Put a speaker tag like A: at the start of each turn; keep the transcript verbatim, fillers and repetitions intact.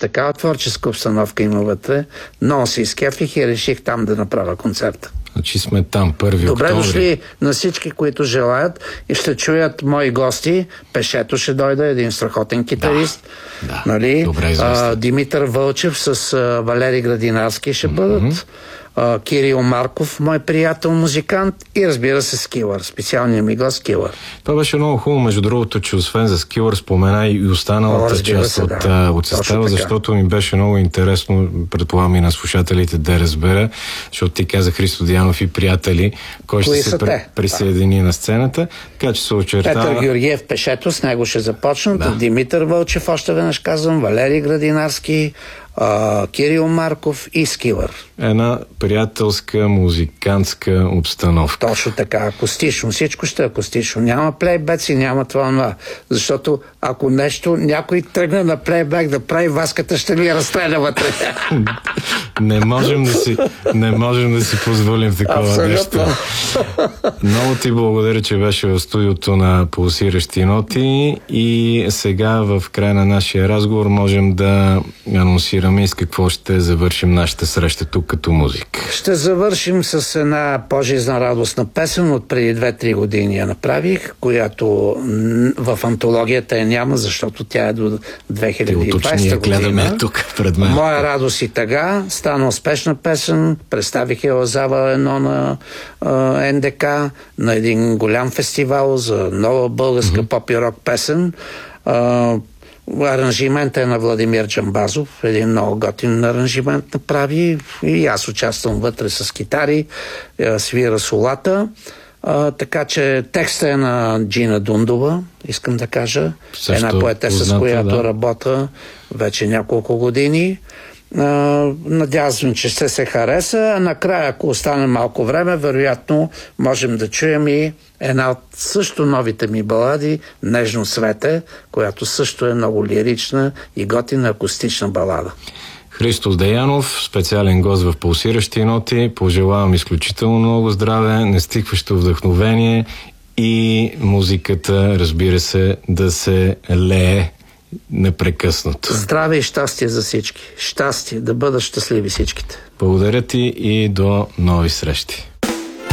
A: такава творческа обстановка има вътре. Много се изкефих и реших там да направя концерта.
B: Значи сме там, първи
A: Добре
B: октомври.
A: дошли на всички, които желаят и ще чуят мои гости. Пешето ще дойде, един страхотен китарист.
B: Да, да.
A: Нали?
B: Добре
A: а, Димитър Вълчев с а, Валери Градинарски ще бъдат. Mm-hmm. а, Кирил Марков, мой приятел музикант, и разбира се Скилър, специалният ми гост Скилър.
B: Това беше много хубаво, между другото, че освен за Скилър спомена и останалата
A: О,
B: част
A: се,
B: от,
A: да.
B: от състава, защото ми беше много интересно, предполагам и на слушателите да разбера, защото ти каза Христо Диянов и приятели, кой
A: Кои
B: ще се при, присъедини на сцената, така че се очертава...
A: Петър Георгиев Пешето, с него ще започнат,
B: Да.
A: Димитър Вълчев, още веднъж казвам, Валери Градинарски, а, Кирил Марков и Скилър.
B: Една приятелска, музикантска обстановка.
A: Точно така, акустично, всичко ще е акустично. Няма плейбеци, няма това, това. Защото ако нещо, някой тръгне на плейбек да прави, васката ще ли я разстреля вътре.
B: Не можем да си, не можем да си позволим такова
A: Абсолютно.
B: нещо. Много ти благодаря, че беше в студиото на Пулсиращи ноти и сега в края на нашия разговор можем да анонсираме и с какво ще завършим нашата среща тук като музик.
A: Ще завършим с една по-жизнерадостна песен от преди две-три години я направих, която в антологията я няма, защото тя е до две хиляди и двадесета година.
B: Гледаме тук пред мен.
A: Моя радост и тъга стана успешна песен. Представих я в зала едно на а, Н Д К на един голям фестивал за нова българска mm-hmm. поп и рок песен. А, Аранжимент е на Владимир Джамбазов, един много готин аранжимент направи и аз участвам вътре с китари, свира солата, а, така че текстът е на Джина Дундова, искам да кажа,
B: също
A: една поетеса,
B: позната,
A: с която
B: да.
A: работя вече няколко години. Uh, надявам, че ще се хареса, а накрая, ако остане малко време, вероятно можем да чуем и една от също новите ми балади, Нежно свете, която също е много лирична и готина акустична балада.
B: Христо Деянов, специален гост в Пулсиращи ноти. Пожелавам изключително много здраве, нестихващо вдъхновение и музиката, разбира се, да се лее непрекъснато.
A: Здраве и щастие за всички. Щастие, да бъдат щастливи всичките.
B: Благодаря ти и до нови срещи.